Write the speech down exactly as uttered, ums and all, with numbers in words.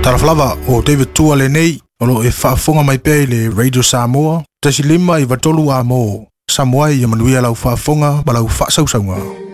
Talaflava o David Tua le nei, o lo e whaafonga mai pei le Radio Samoa, tasi lima i watolu a mo, Samoa i manuia lau whaafonga, ma lau whaasausaunga.